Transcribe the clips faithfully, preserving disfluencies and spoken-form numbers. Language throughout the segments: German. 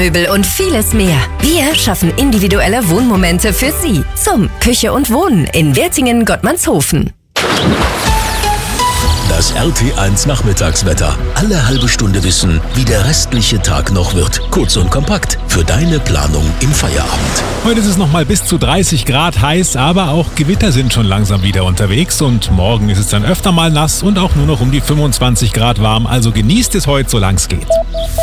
Möbel und vieles mehr. Wir schaffen individuelle Wohnmomente für Sie. Zum Küche und Wohnen in Wertingen-Gottmannshofen. Das R T eins Nachmittagswetter. Alle halbe Stunde wissen, wie der restliche Tag noch wird. Kurz und kompakt für deine Planung im Feierabend. Heute ist es noch mal bis zu dreißig Grad heiß, aber auch Gewitter sind schon langsam wieder unterwegs. Und morgen ist es dann öfter mal nass und auch nur noch um die fünfundzwanzig Grad warm. Also genießt es heute, solange es geht.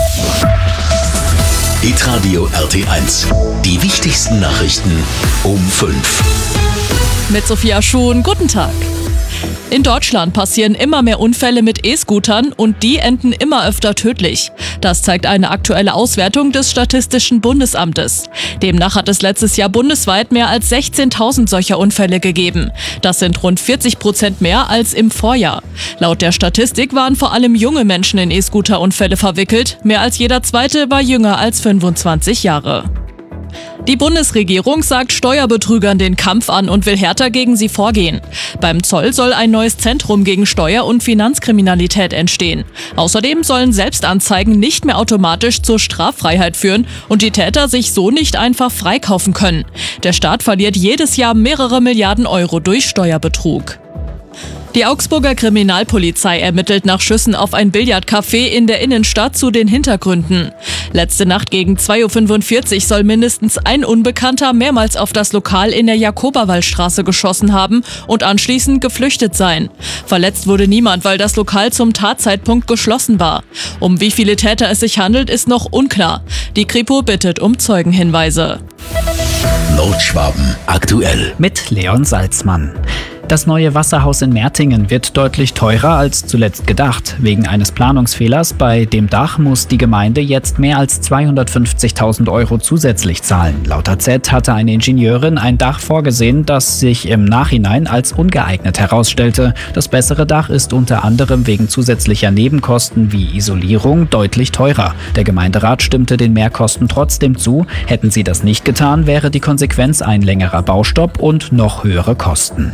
Hitradio R T eins. Die wichtigsten Nachrichten um fünf. Mit Sophia Schuhn, guten Tag. In Deutschland passieren immer mehr Unfälle mit E-Scootern und die enden immer öfter tödlich. Das zeigt eine aktuelle Auswertung des Statistischen Bundesamtes. Demnach hat es letztes Jahr bundesweit mehr als sechzehntausend solcher Unfälle gegeben. Das sind rund vierzig Prozent mehr als im Vorjahr. Laut der Statistik waren vor allem junge Menschen in E-Scooter-Unfälle verwickelt. Mehr als jeder zweite war jünger als fünfundzwanzig Jahre. Die Bundesregierung sagt Steuerbetrügern den Kampf an und will härter gegen sie vorgehen. Beim Zoll soll ein neues Zentrum gegen Steuer- und Finanzkriminalität entstehen. Außerdem sollen Selbstanzeigen nicht mehr automatisch zur Straffreiheit führen und die Täter sich so nicht einfach freikaufen können. Der Staat verliert jedes Jahr mehrere Milliarden Euro durch Steuerbetrug. Die Augsburger Kriminalpolizei ermittelt nach Schüssen auf ein Billardcafé in der Innenstadt zu den Hintergründen. Letzte Nacht gegen zwei Uhr fünfundvierzig soll mindestens ein Unbekannter mehrmals auf das Lokal in der Jakobawaldstraße geschossen haben und anschließend geflüchtet sein. Verletzt wurde niemand, weil das Lokal zum Tatzeitpunkt geschlossen war. Um wie viele Täter es sich handelt, ist noch unklar. Die Kripo bittet um Zeugenhinweise. Nordschwaben aktuell mit Leon Salzmann. Das neue Wasserhaus in Mertingen wird deutlich teurer als zuletzt gedacht. Wegen eines Planungsfehlers bei dem Dach muss die Gemeinde jetzt mehr als zweihundertfünfzigtausend Euro zusätzlich zahlen. Laut A Z hatte eine Ingenieurin ein Dach vorgesehen, das sich im Nachhinein als ungeeignet herausstellte. Das bessere Dach ist unter anderem wegen zusätzlicher Nebenkosten wie Isolierung deutlich teurer. Der Gemeinderat stimmte den Mehrkosten trotzdem zu. Hätten sie das nicht getan, wäre die Konsequenz ein längerer Baustopp und noch höhere Kosten.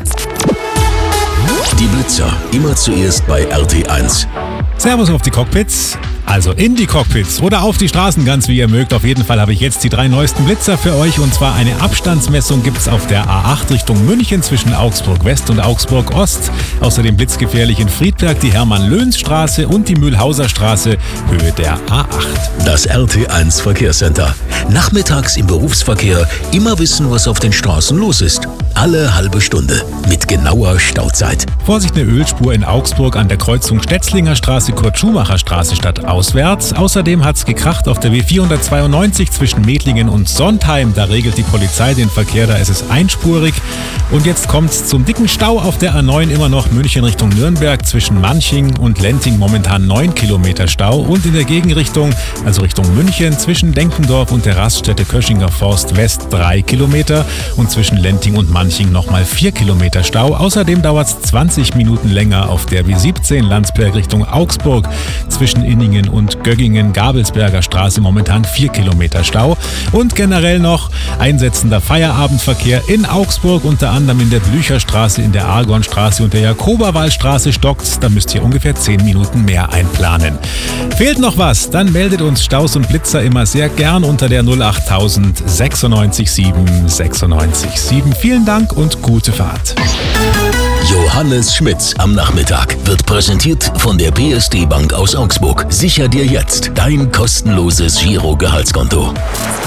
Die Blitzer, immer zuerst bei R T eins. Servus auf die Cockpits, also in die Cockpits oder auf die Straßen, ganz wie ihr mögt. Auf jeden Fall habe ich jetzt die drei neuesten Blitzer für euch und zwar eine Abstandsmessung gibt es auf der A acht Richtung München zwischen Augsburg West und Augsburg Ost. Außerdem blitzgefährlich in Friedberg die Hermann-Löhns-Straße und die Mühlhauser Straße, Höhe der A acht. Das R T eins Verkehrscenter. Nachmittags im Berufsverkehr immer wissen, was auf den Straßen los ist. Alle halbe Stunde mit genauer Stauzeit. Vorsicht, eine Ölspur in Augsburg an der Kreuzung Stetzlinger Straße, Kurt-Schumacher Straße statt auswärts. Außerdem hat's gekracht auf der W vierhundertzweiundneunzig zwischen Medlingen und Sontheim. Da regelt die Polizei den Verkehr, da ist es einspurig. Und jetzt kommt's zum dicken Stau auf der A neun, immer noch München Richtung Nürnberg zwischen Manching und Lenting, momentan neun Kilometer Stau. Und in der Gegenrichtung, also Richtung München, zwischen Denkendorf und der Raststätte Köschinger Forst West drei Kilometer und zwischen Lenting und Manching nochmal vier Kilometer Stau. Außerdem dauert's zwanzig Minuten länger auf der W siebzehn Landsberg Richtung Augsburg zwischen Inningen und Göggingen, Gabelsberger Straße, momentan vier Kilometer Stau. Und generell noch einsetzender Feierabendverkehr in Augsburg, unter anderem in der Blücherstraße, in der Argonstraße und der Jakobawaldstraße stockt's. Da müsst ihr ungefähr zehn Minuten mehr einplanen. Fehlt noch was? Dann meldet uns Staus und Blitzer immer sehr gern unter der null achttausend sechsundneunzig sieben sechsundneunzig sieben. Vielen Dank und gute Fahrt. Johannes Schmitz am Nachmittag wird präsentiert von der P S D Bank aus Augsburg. Sicher dir jetzt dein kostenloses Giro-Gehaltskonto.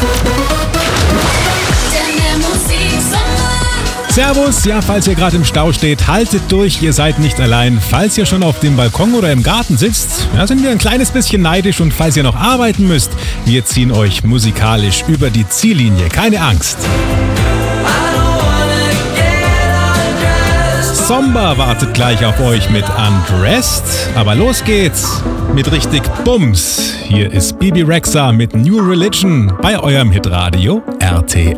Servus, ja, falls ihr gerade im Stau steht, haltet durch, ihr seid nicht allein. Falls ihr schon auf dem Balkon oder im Garten sitzt, ja, sind wir ein kleines bisschen neidisch und falls ihr noch arbeiten müsst, wir ziehen euch musikalisch über die Ziellinie. Keine Angst. Somba wartet gleich auf euch mit Undressed, aber los geht's mit richtig Bums. Hier ist Bibi Rexha mit New Religion bei eurem Hitradio R T